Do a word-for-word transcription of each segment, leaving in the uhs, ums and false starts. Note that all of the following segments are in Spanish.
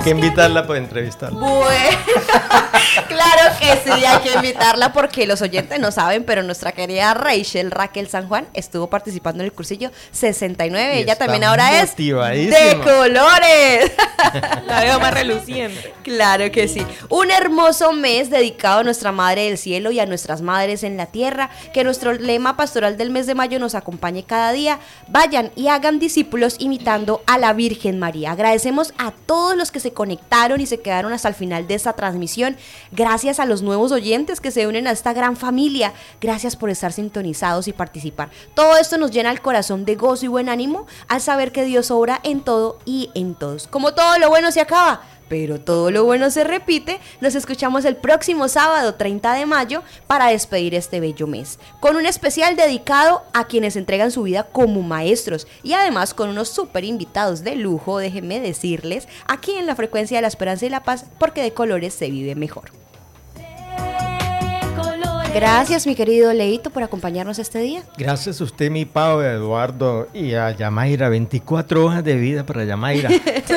que invitarla para entrevistarla. Bueno, claro que sí, hay que invitarla porque los oyentes no saben, pero nuestra querida Rachel Raquel San Juan estuvo participando en el cursillo sesenta y nueve. Y ella también ahora es de colores. La veo más reluciente. Claro que sí. Un hermoso mes dedicado a nuestra Madre del Cielo y a nuestras madres en la tierra. Que nuestro lema pastoral del mes de mayo nos acompañe cada día. Vayan y hagan discípulos imitando a la Virgen María. Agradecemos a todos los que se conectaron y se quedaron hasta el final de esta transmisión. Gracias a los nuevos oyentes que se unen a esta gran familia. Gracias por estar sintonizados y participar. Todo esto nos llena el corazón de gozo y buen ánimo al saber que Dios obra en todo y en todos. Como todo lo bueno se acaba, pero todo lo bueno se repite. Nos escuchamos el próximo sábado treinta de mayo para despedir este bello mes, con un especial dedicado a quienes entregan su vida como maestros y además con unos súper invitados de lujo, déjenme decirles, aquí en la Frecuencia de la Esperanza y la Paz, porque de colores se vive mejor. Gracias, mi querido Leito, por acompañarnos este día. Gracias a usted, mi Pau, a Eduardo y a Yamaira. veinticuatro hojas de vida para Yamaira.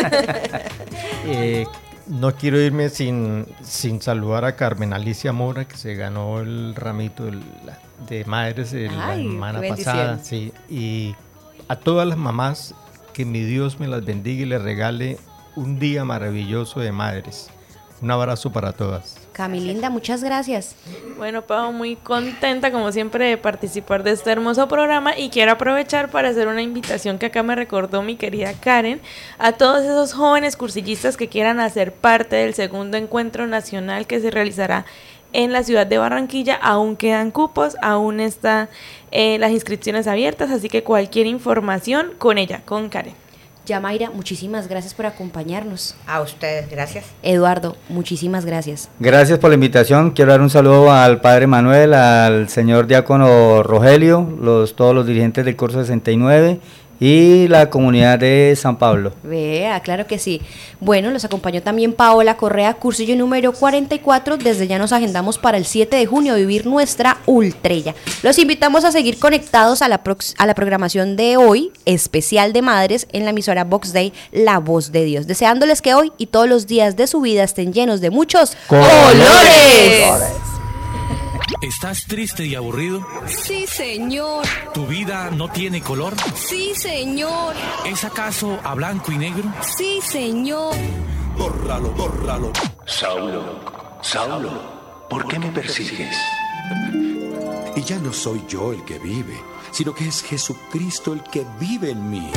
eh, no quiero irme sin, sin saludar a Carmen Alicia Mora, que se ganó el ramito de, de madres de la Ay, semana pasada. Sí, y a todas las mamás, que mi Dios me las bendiga y les regale un día maravilloso de madres. Un abrazo para todas. Camilinda, muchas gracias. Bueno, Pau, muy contenta como siempre de participar de este hermoso programa y quiero aprovechar para hacer una invitación que acá me recordó mi querida Karen a todos esos jóvenes cursillistas que quieran hacer parte del segundo encuentro nacional que se realizará en la ciudad de Barranquilla. Aún quedan cupos, aún están eh, las inscripciones abiertas, así que cualquier información con ella, con Karen. Yamaira, muchísimas gracias por acompañarnos. A ustedes, gracias. Eduardo, muchísimas gracias. Gracias por la invitación. Quiero dar un saludo al padre Manuel, al señor diácono Rogelio, los, todos los dirigentes del curso sesenta y nueve y la comunidad de San Pablo. Vea, claro que sí. Bueno, los acompañó también Paola Correa, cursillo número cuarenta y cuatro. Desde ya nos agendamos para el siete de junio vivir nuestra ultrella. Los invitamos a seguir conectados a la, prox- a la programación de hoy, especial de madres, en la emisora Vox Day, La Voz de Dios. Deseándoles que hoy y todos los días de su vida estén llenos de muchos colores. colores. ¿Estás triste y aburrido? Sí, señor. ¿Tu vida no tiene color? Sí, señor. ¿Es acaso a blanco y negro? Sí, señor. Bórralo, bórralo. Saulo, Saulo, ¿por qué me persigues? Y ya no soy yo el que vive, sino que es Jesucristo el que vive en mí.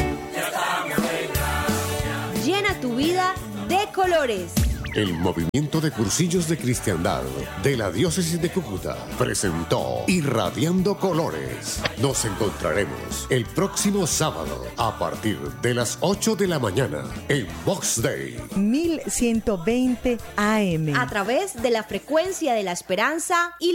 Llena tu vida de colores. El movimiento de cursillos de cristiandad de la diócesis de Cúcuta presentó Irradiando Colores. Nos encontraremos el próximo sábado a partir de las ocho de la mañana en Vox Day mil ciento veinte A M a través de la Frecuencia de la Esperanza y